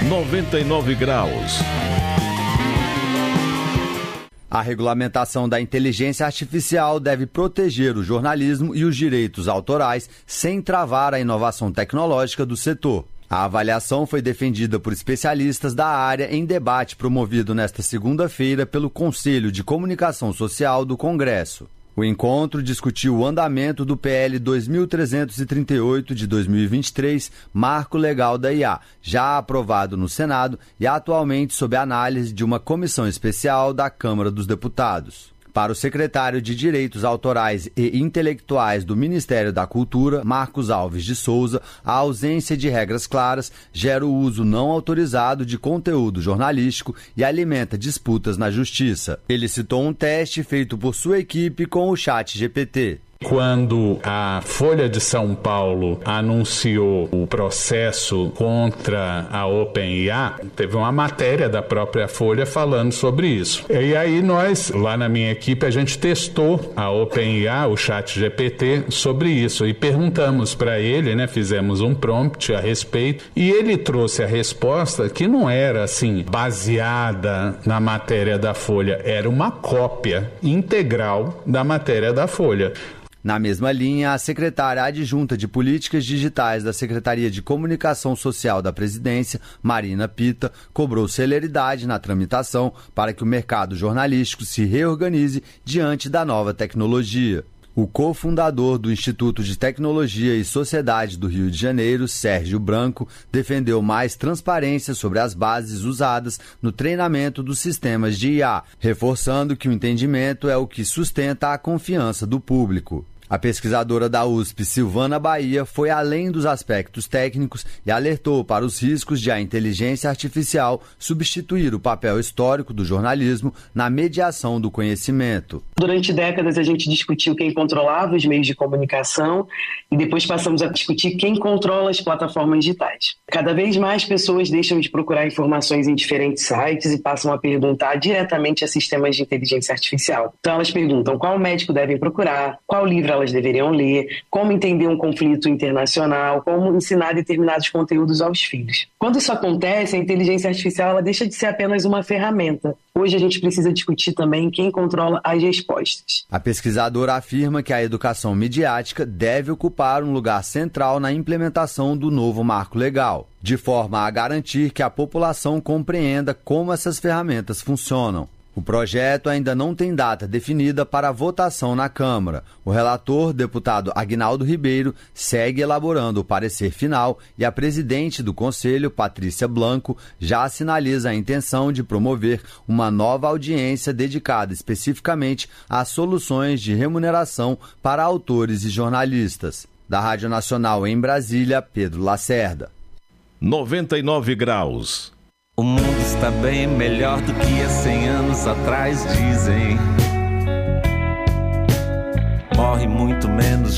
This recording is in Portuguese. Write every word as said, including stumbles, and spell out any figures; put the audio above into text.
noventa e nove graus. A regulamentação da inteligência artificial deve proteger o jornalismo e os direitos autorais sem travar a inovação tecnológica do setor. A avaliação foi defendida por especialistas da área em debate promovido nesta segunda-feira pelo Conselho de Comunicação Social do Congresso. O encontro discutiu o andamento do P L dois mil trezentos e trinta e oito de dois mil e vinte e três, Marco Legal da I A, já aprovado no Senado e atualmente sob análise de uma comissão especial da Câmara dos Deputados. Para o secretário de Direitos Autorais e Intelectuais do Ministério da Cultura, Marcos Alves de Souza, a ausência de regras claras gera o uso não autorizado de conteúdo jornalístico e alimenta disputas na justiça. Ele citou um teste feito por sua equipe com o Chat G P T. Quando a Folha de São Paulo anunciou o processo contra a OpenAI, teve uma matéria da própria Folha falando sobre isso. E aí nós, lá na minha equipe, a gente testou a OpenAI, o Chat G P T, sobre isso e perguntamos para ele, né, fizemos um prompt a respeito e ele trouxe a resposta que não era assim baseada na matéria da Folha, era uma cópia integral da matéria da Folha. Na mesma linha, a secretária adjunta de Políticas Digitais da Secretaria de Comunicação Social da Presidência, Marina Pita, cobrou celeridade na tramitação para que o mercado jornalístico se reorganize diante da nova tecnologia. O cofundador do Instituto de Tecnologia e Sociedade do Rio de Janeiro, Sérgio Branco, defendeu mais transparência sobre as bases usadas no treinamento dos sistemas de I A, reforçando que o entendimento é o que sustenta a confiança do público. A pesquisadora da U S P, Silvana Bahia, foi além dos aspectos técnicos e alertou para os riscos de a inteligência artificial substituir o papel histórico do jornalismo na mediação do conhecimento. Durante décadas a gente discutiu quem controlava os meios de comunicação e depois passamos a discutir quem controla as plataformas digitais. Cada vez mais pessoas deixam de procurar informações em diferentes sites e passam a perguntar diretamente a sistemas de inteligência artificial. Então elas perguntam qual médico devem procurar, qual livro elas deveriam ler, como entender um conflito internacional, como ensinar determinados conteúdos aos filhos. Quando isso acontece, a inteligência artificial ela deixa de ser apenas uma ferramenta. Hoje a gente precisa discutir também quem controla as respostas. A pesquisadora afirma que a educação midiática deve ocupar um lugar central na implementação do novo marco legal, de forma a garantir que a população compreenda como essas ferramentas funcionam. O projeto ainda não tem data definida para a votação na Câmara. O relator, deputado Aguinaldo Ribeiro, segue elaborando o parecer final e a presidente do Conselho, Patrícia Blanco, já sinaliza a intenção de promover uma nova audiência dedicada especificamente às soluções de remuneração para autores e jornalistas. Da Rádio Nacional em Brasília, Pedro Lacerda. noventa e nove graus. O mundo está bem melhor do que há cem anos atrás, dizem. Morre muito menos